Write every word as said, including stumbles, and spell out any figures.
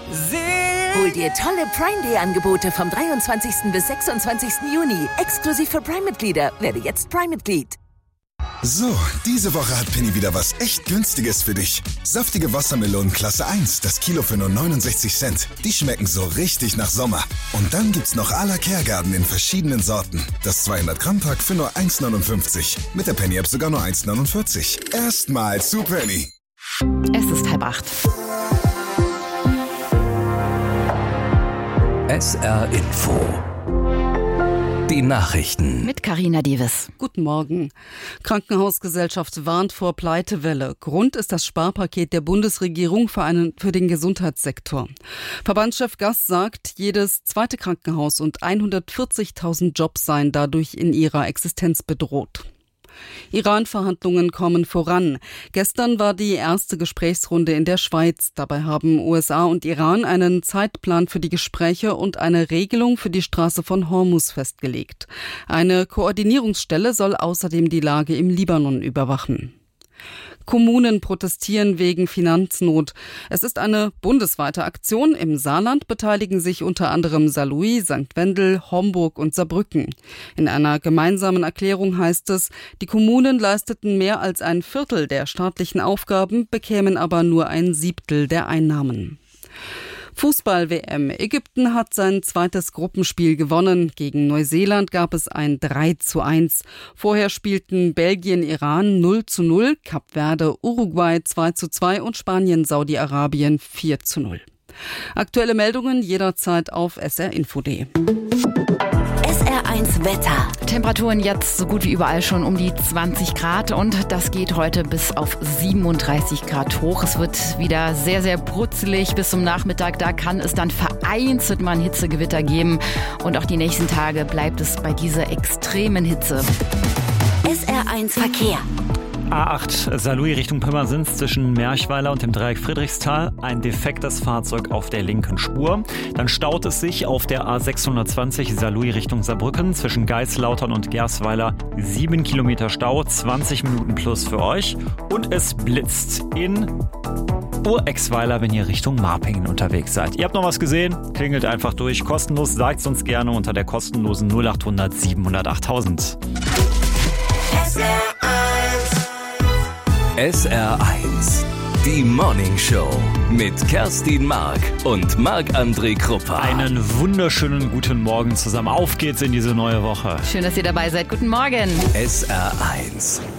Hol dir tolle Prime-Day-Angebote vom dreiundzwanzigsten bis sechsundzwanzigsten Juni. Exklusiv für Prime-Mitglieder. Werde jetzt Prime-Mitglied. So, diese Woche hat Penny wieder was echt Günstiges für dich. Saftige Wassermelonen Klasse eins, das Kilo für nur neunundsechzig Cent. Die schmecken so richtig nach Sommer. Und dann gibt's noch à la Kergarten in verschiedenen Sorten. Das zweihundert Gramm Pack für nur eins neunundfünfzig. Mit der Penny-App sogar nur eins neunundvierzig. Erstmal zu Penny. Es ist halb acht. S R Info. Die Nachrichten. Mit Carina Diewes. Guten Morgen. Krankenhausgesellschaft warnt vor Pleitewelle. Grund ist das Sparpaket der Bundesregierung für, einen, für den Gesundheitssektor. Verbandschef Gass sagt, jedes zweite Krankenhaus und hundertvierzigtausend Jobs seien dadurch in ihrer Existenz bedroht. Iran-Verhandlungen kommen voran. Gestern war die erste Gesprächsrunde in der Schweiz. Dabei haben U S A und Iran einen Zeitplan für die Gespräche und eine Regelung für die Straße von Hormuz festgelegt. Eine Koordinierungsstelle soll außerdem die Lage im Libanon überwachen. Kommunen protestieren wegen Finanznot. Es ist eine bundesweite Aktion. Im Saarland beteiligen sich unter anderem Saarlouis, Sankt Wendel, Homburg und Saarbrücken. In einer gemeinsamen Erklärung heißt es, die Kommunen leisteten mehr als ein Viertel der staatlichen Aufgaben, bekämen aber nur ein Siebtel der Einnahmen. Fußball-W M. Ägypten hat sein zweites Gruppenspiel gewonnen. Gegen Neuseeland gab es ein drei zu eins. Vorher spielten Belgien, Iran null zu null, Kap Verde, Uruguay zwei zu zwei und Spanien, Saudi-Arabien vier zu null. Aktuelle Meldungen jederzeit auf s r info punkt d e. S R eins Wetter. Temperaturen jetzt so gut wie überall schon um die zwanzig Grad und das geht heute bis auf siebenunddreißig Grad hoch. Es wird wieder sehr, sehr brutzelig bis zum Nachmittag. Da kann es dann vereinzelt mal ein Hitzegewitter geben. Und auch die nächsten Tage bleibt es bei dieser extremen Hitze. S R eins Verkehr. A acht Saarlouis Richtung Pirmasens zwischen Merchweiler und dem Dreieck Friedrichsthal. Ein defektes Fahrzeug auf der linken Spur. Dann staut es sich auf der A sechshundertzwanzig Saarlouis Richtung Saarbrücken zwischen Geislautern und Gersweiler. Sieben Kilometer Stau, zwanzig Minuten plus für euch. Und es blitzt in Urexweiler, wenn ihr Richtung Marpingen unterwegs seid. Ihr habt noch was gesehen? Klingelt einfach durch. Kostenlos, sagt es uns gerne unter der kostenlosen null acht hundert siebenhundert achttausend. S R eins. S R eins. Die Morning Show mit Kerstin Mark und Marc-André Kruppa. Einen wunderschönen guten Morgen zusammen. Auf geht's in diese neue Woche. Schön, dass ihr dabei seid. Guten Morgen. S R eins.